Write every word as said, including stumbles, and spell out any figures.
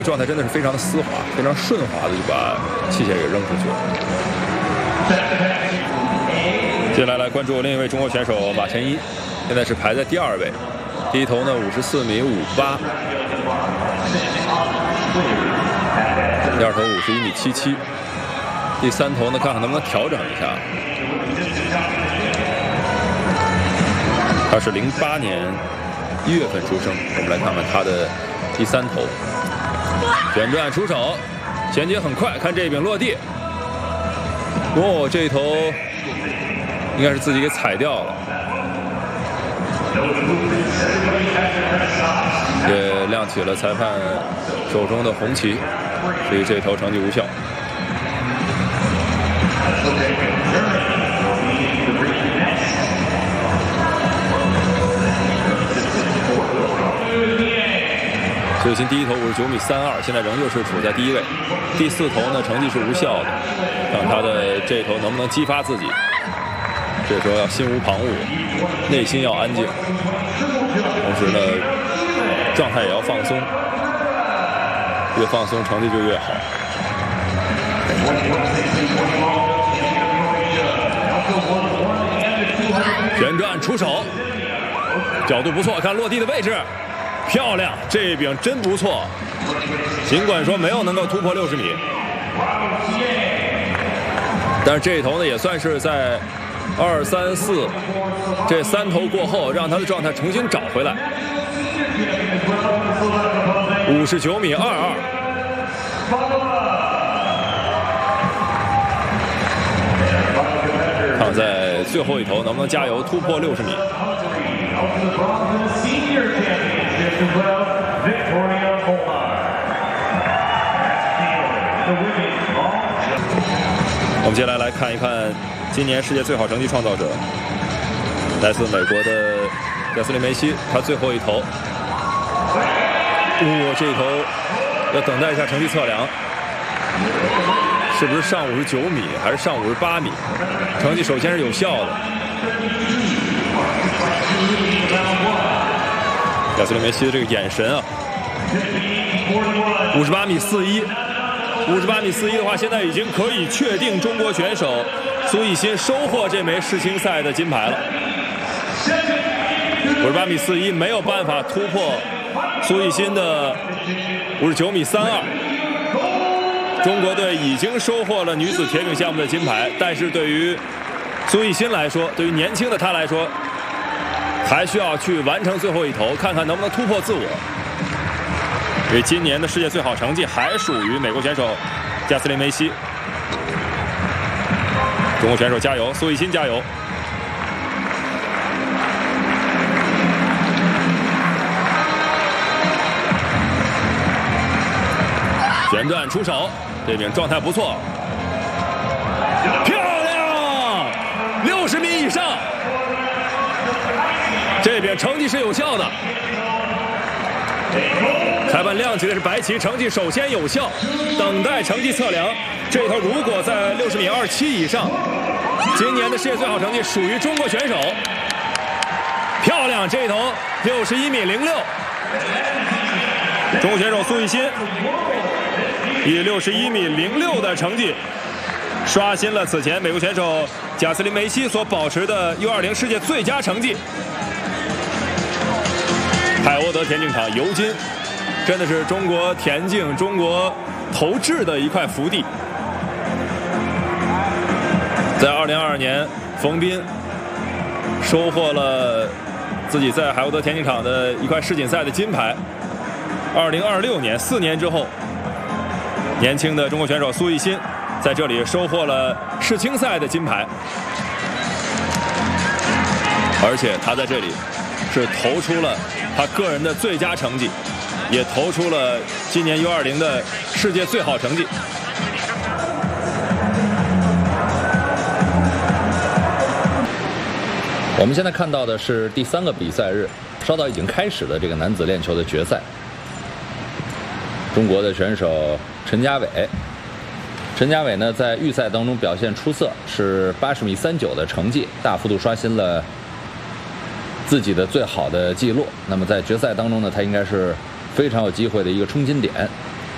状态真的是非常的丝滑，非常顺滑的就把器械给扔出去了。接下来来关注另一位中国选手马晨一，现在是排在第二位，第一头呢五十四米五八，第二头五十一米七七，第三头呢看看能不能调整一下。他是零八年一月份出生，我们来看看他的第三头。 旋转出手，衔接很快，看这一柄落地。哦，这一头应该是自己给踩掉了，也亮起了裁判手中的红旗，所以这一头成绩无效。苏雨欣第一头五十九米三二，现在仍旧是处在第一位。第四头呢，成绩是无效的，看他的这一头能不能激发自己。这时候要心无旁骛，内心要安静，同时呢，状态也要放松，越放松成绩就越好。旋转出手，角度不错，看落地的位置。 漂亮，这一柄真不错。尽管说没有能够突破六十米，但是这一头呢也算是在二三四这三头过后，让他的状态重新找回来。五十九米二二，看在最后一头能不能加油突破六十米。 我们接下来来看一看今年世界最好成绩创造者，来自美国的贾斯林梅西，他最后一头，哦，这一头要等待一下成绩测量，是不是上五十九米还是上五十八米？成绩首先是有效的。 贾斯林梅西的这个眼神啊，五十八米四一，五十八米四一的话，现在已经可以确定中国选手苏奕欣收获这枚世青赛的金牌了。五十八米四一没有办法突破苏奕欣的五十九米三二。中国队已经收获了女子铁饼项目的金牌，但是对于苏奕欣来说，对于年轻的她来说， 还需要去完成最后一头，看看能不能突破自我。因为今年的世界最好成绩还属于美国选手贾斯林梅西。中国选手加油，苏奕欣加油！旋转出手，这柄状态不错，漂亮，六十米以上。 这边成绩是有效的，裁判亮起的是白旗，成绩首先有效，等待成绩测量。这头如果在六十米二七以上，今年的世界最好成绩属于中国选手。漂亮，这头六十一米零六，中国选手苏奕欣以六十一米零六的成绩，刷新了此前美国选手贾斯林梅西所保持的 U 二零世界最佳成绩。 海沃德田径场尤金，真的是中国田径、中国投掷的一块福地。在二零二二年，冯彬收获了自己在海沃德田径场的一块世锦赛的金牌。二零二六年，四年之后，年轻的中国选手苏奕欣在这里收获了世青赛的金牌，而且他在这里是投出了 他个人的最佳成绩，也投出了今年 U 二零的世界最好成绩。 我们现在看到的是第三个比赛日，稍早已经开始的这个男子链球的决赛。中国的选手陈家伟，陈家伟呢在预赛当中表现出色，是八十米三九的成绩，大幅度刷新了 自己的最好的记录，那么在决赛当中呢，他应该是非常有机会的一个冲金点。